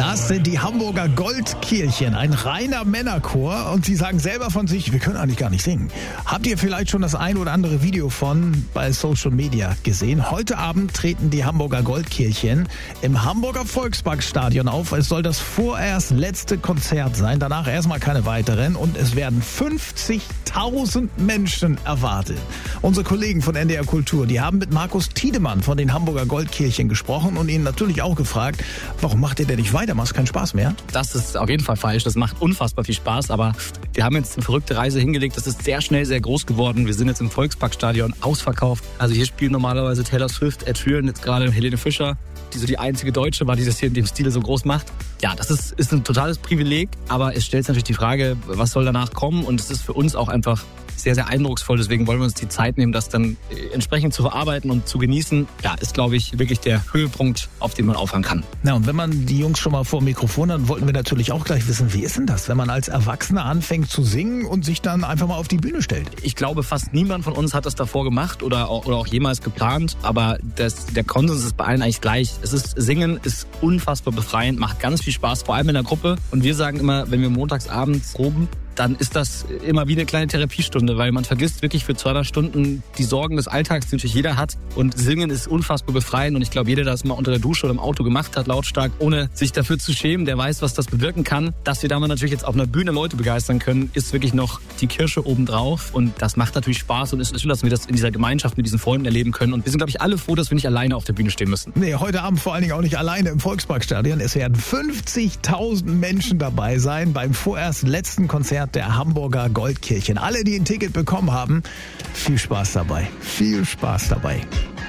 Das sind die Hamburger Goldkirchen, ein reiner Männerchor. Und sie sagen selber von sich, wir können eigentlich gar nicht singen. Habt ihr vielleicht schon das ein oder andere Video bei Social Media gesehen? Heute Abend treten die Hamburger Goldkirchen im Hamburger Volksparkstadion auf. Es soll das vorerst letzte Konzert sein, danach erstmal keine weiteren. Und es werden 50.000 Menschen erwartet. Unsere Kollegen von NDR Kultur, die haben mit Markus Tiedemann von den Hamburger Goldkirchen gesprochen und ihn natürlich auch gefragt, warum macht ihr denn nicht weiter? Macht es keinen Spaß mehr? Das ist auf jeden Fall falsch. Das macht unfassbar viel Spaß. Aber wir haben jetzt eine verrückte Reise hingelegt. Das ist sehr schnell sehr groß geworden. Wir sind jetzt im Volksparkstadion ausverkauft. Also hier spielen normalerweise Taylor Swift, Ed Sheeran, jetzt gerade Helene Fischer, die so die einzige Deutsche war, die das hier in dem Stile so groß macht. Ja, das ist ein totales Privileg. Aber es stellt natürlich die Frage, was soll danach kommen? Und es ist für uns auch einfach sehr, sehr eindrucksvoll. Deswegen wollen wir uns die Zeit nehmen, das dann entsprechend zu verarbeiten und zu genießen. Ja, ist, glaube ich, wirklich der Höhepunkt, auf den man aufhören kann. Na, und wenn man die Jungs schon mal vor dem Mikrofon hat, wollten wir natürlich auch gleich wissen, wie ist denn das, wenn man als Erwachsener anfängt zu singen und sich dann einfach mal auf die Bühne stellt? Ich glaube, fast niemand von uns hat das davor gemacht oder auch jemals geplant. Aber der Konsens ist bei allen eigentlich gleich. Singen ist unfassbar befreiend, macht ganz viel Spaß, vor allem in der Gruppe. Und wir sagen immer, wenn wir montags abends proben, dann ist das immer wie eine kleine Therapiestunde, weil man vergisst wirklich für 2-3 Stunden die Sorgen des Alltags, die natürlich jeder hat. Und Singen ist unfassbar befreiend. Und ich glaube, jeder, der das mal unter der Dusche oder im Auto gemacht hat, lautstark, ohne sich dafür zu schämen, der weiß, was das bewirken kann. Dass wir damit natürlich jetzt auf einer Bühne Leute begeistern können, ist wirklich noch die Kirsche obendrauf. Und das macht natürlich Spaß und ist schön, dass wir das in dieser Gemeinschaft mit diesen Freunden erleben können. Und wir sind, glaube ich, alle froh, dass wir nicht alleine auf der Bühne stehen müssen. Nee, heute Abend vor allen Dingen auch nicht alleine im Volksparkstadion. Es werden 50.000 Menschen dabei sein beim vorerst letzten Konzert der Hamburger Goldkirchen. Alle, die ein Ticket bekommen haben, viel Spaß dabei. Viel Spaß dabei.